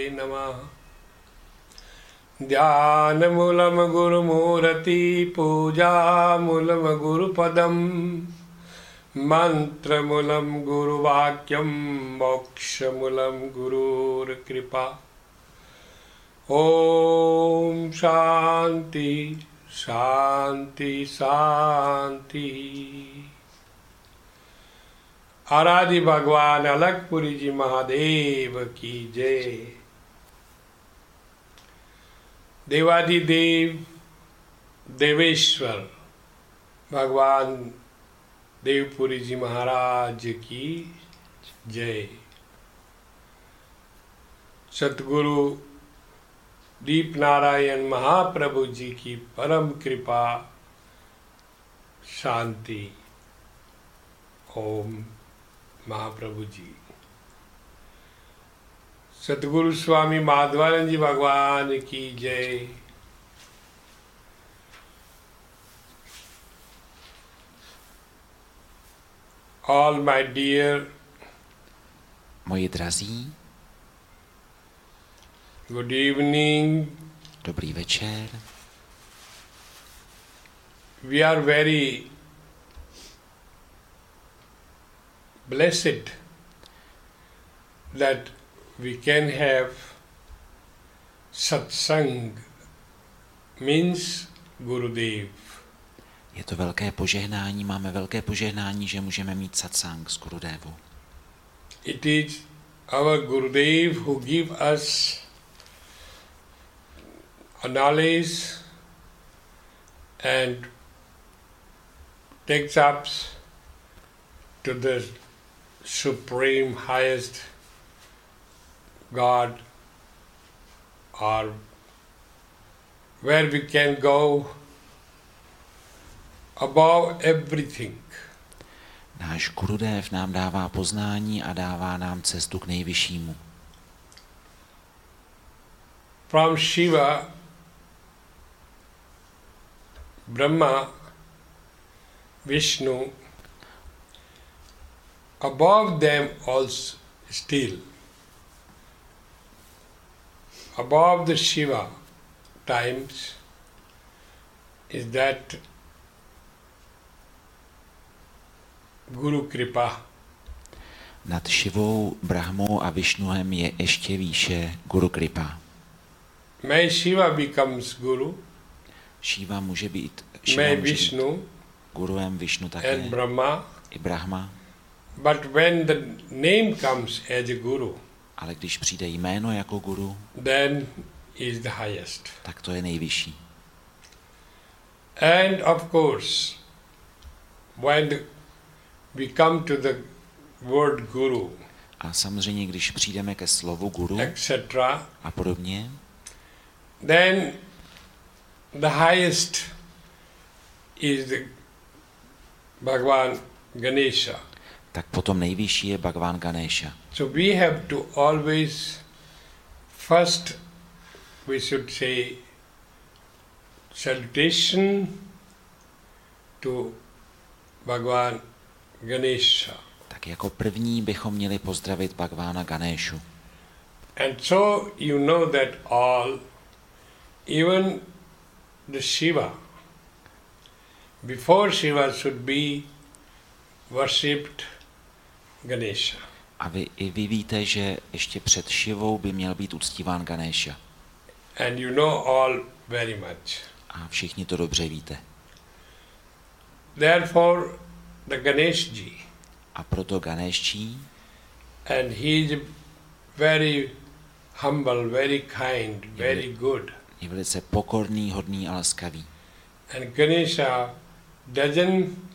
नमः। ध्यानमूलं गुरुमूर्ति पूजामूलं गुरुपदं मंत्रमूलं गुरुवाक्यं मोक्षमूलं गुरुर्कृपा। ओम शांति शांति शांति। आराध्य भगवान अलगपुरी जी महादेव की जय। देवादिदेव देवेश्वर भगवान देवपुरी जी महाराज की जय। सतगुरु दीप नारायण महाप्रभु जी की परम कृपा शांति। ओम महाप्रभु जी। सतगुरु स्वामी माधवानंद जी भगवान की जय। All my dear, moji drazí, good evening. dobrý večer. We are very blessed that we can have satsang, means Gurudev. Je to velké požehnání, máme velké požehnání, že můžeme mít satsang s Gurudevu. It is our Gurudev who give us a knowledge and takes us to the supreme highest God, or where we can go above everything. Náš Gurudev nám dává poznání a dává nám cestu k nejvyššímu. From Shiva, Brahma, Vishnu, above them also still, above the Shiva times, is that Guru Kripa. Nad Šivou, Brahmou a Višnuem je ještě výše Guru Kripa. May Shiva becomes Guru, Šiva může být, may Vishnu Guruem, Višnu také, and Brahma, i Brahma, but when the name comes as a Guru, ale když přijde jméno jako Guru, then is the highest. tak to je nejvyšší. And of course, when we come to the word Guru, A samozřejmě, když přijdeme ke slovu Guru etc., a podobně, then the highest is the Bhagavan Ganesha. tak potom nejvyšší je Bhagavan Ganesha. So we have to always, first we should say salutation to Bhagavan Ganesha. Tak jako první bychom měli pozdravit Bhagavana Ganeshu. And so you know that all, even the Shiva, before Shiva should be worshipped Ganesha. A i vy víte, že ještě před Šivou by měl být uctíván Ganesha. And you know all very much. A všichni to dobře víte. Therefore, the Ganeshji, A proto Ganeshji, and he is very humble, very kind, very good. je velice pokorný, hodný a laskavý. And Ganesha doesn't